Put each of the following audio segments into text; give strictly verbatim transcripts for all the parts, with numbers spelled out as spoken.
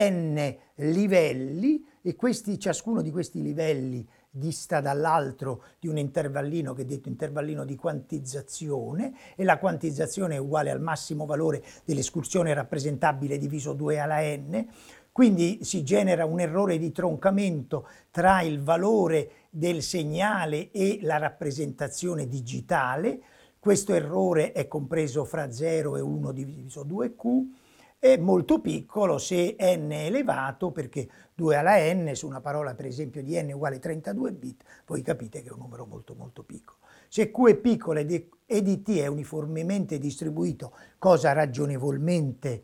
n livelli e questi, ciascuno di questi livelli dista dall'altro di un intervallino che è detto intervallino di quantizzazione, e la quantizzazione è uguale al massimo valore dell'escursione rappresentabile diviso due alla n. Quindi si genera un errore di troncamento tra il valore del segnale e la rappresentazione digitale. Questo errore è compreso fra zero e uno diviso due Q. È molto piccolo se n è elevato, perché due alla n su una parola per esempio di n uguale trentadue bit, voi capite che è un numero molto molto piccolo. Se Q è piccolo e di T è uniformemente distribuito, cosa ragionevolmente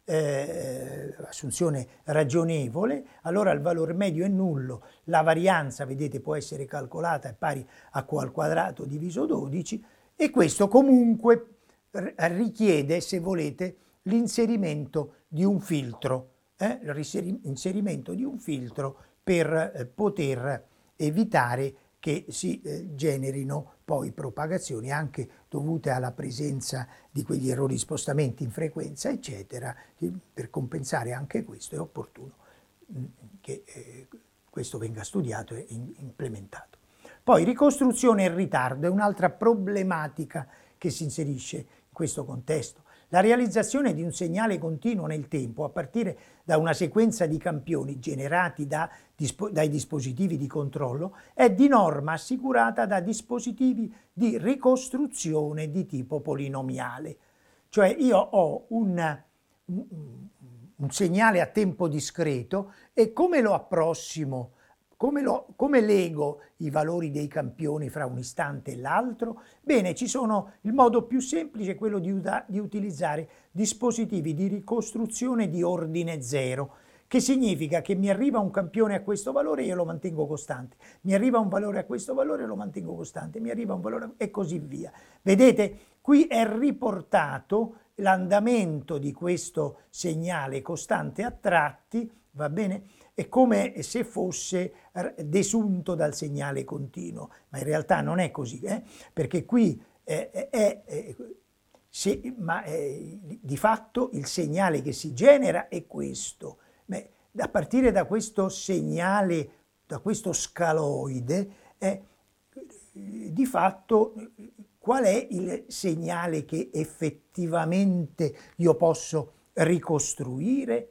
eh, assunzione ragionevole, allora il valore medio è nullo, la varianza, vedete, può essere calcolata, è pari a Q al quadrato diviso dodici, e questo comunque richiede, se volete, l'inserimento di un filtro, eh? l'inserimento di un filtro per eh, poter evitare che si eh, generino poi propagazioni anche dovute alla presenza di quegli errori di spostamenti in frequenza, eccetera. Per compensare anche questo è opportuno mh, che eh, questo venga studiato e in, implementato. Poi ricostruzione e ritardo è un'altra problematica che si inserisce in questo contesto. La realizzazione di un segnale continuo nel tempo a partire da una sequenza di campioni generati da, dispo, dai dispositivi di controllo è di norma assicurata da dispositivi di ricostruzione di tipo polinomiale. Cioè io ho un, un, un segnale a tempo discreto e come lo approssimo? Come, lo, come lego i valori dei campioni fra un istante e l'altro? Bene, ci sono, il modo più semplice è quello di, di utilizzare dispositivi di ricostruzione di ordine zero, che significa che mi arriva un campione a questo valore e io lo mantengo costante, mi arriva un valore a questo valore e lo mantengo costante, mi arriva un valore e così via. Vedete, qui è riportato l'andamento di questo segnale costante a tratti, va bene? È come se fosse desunto dal segnale continuo, ma in realtà non è così, eh? Perché qui eh, è, è, se, ma è, di fatto il segnale che si genera è questo. Beh, a partire da questo segnale, da questo scaloide, eh, di fatto qual è il segnale che effettivamente io posso ricostruire?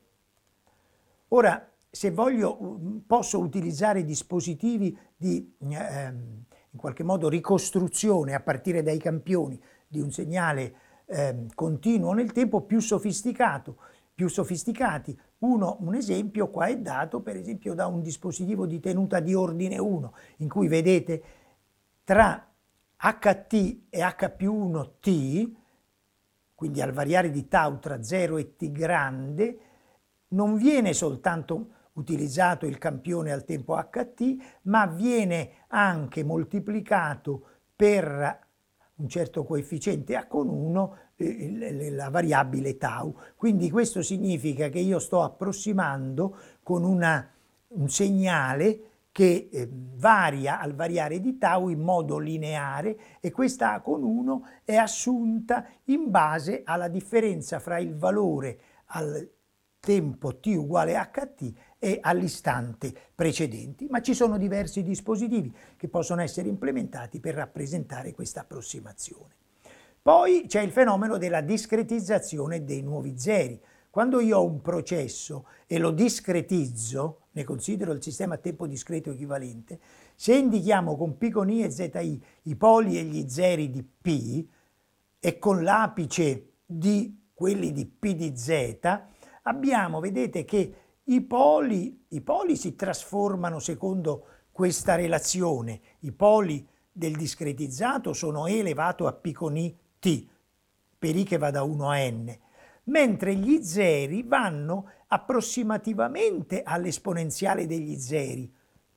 Ora, se voglio, posso utilizzare dispositivi di ehm, in qualche modo ricostruzione a partire dai campioni di un segnale ehm, continuo nel tempo più sofisticato, più sofisticati. Uno, un esempio qua è dato per esempio da un dispositivo di tenuta di ordine uno, in cui vedete tra H T e H più uno T, quindi al variare di tau tra zero e T grande, non viene soltanto utilizzato il campione al tempo H T, ma viene anche moltiplicato per un certo coefficiente A con uno eh, la variabile tau. Quindi questo significa che io sto approssimando con una, un segnale che eh, varia al variare di tau in modo lineare, e questa A con uno è assunta in base alla differenza fra il valore al tempo t uguale ht e all'istante precedenti, ma ci sono diversi dispositivi che possono essere implementati per rappresentare questa approssimazione. Poi c'è il fenomeno della discretizzazione dei nuovi zeri. Quando io ho un processo e lo discretizzo, ne considero il sistema a tempo discreto equivalente, se indichiamo con P con I e Zi i poli e gli zeri di P e con l'apice di quelli di P di Z, abbiamo, vedete, che i poli, i poli si trasformano secondo questa relazione. I poli del discretizzato sono E elevato a P con I T, per I che va da uno a N, mentre gli zeri vanno approssimativamente all'esponenziale degli zeri,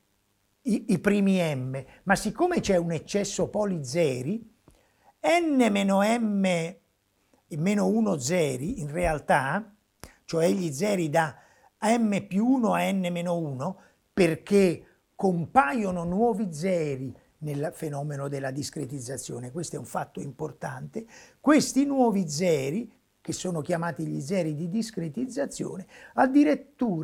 i, i primi M, ma siccome c'è un eccesso poli zeri, N meno M meno uno zeri in realtà, cioè gli zeri da M più uno a N meno uno, perché compaiono nuovi zeri nel fenomeno della discretizzazione, questo è un fatto importante, questi nuovi zeri che sono chiamati gli zeri di discretizzazione, addirittura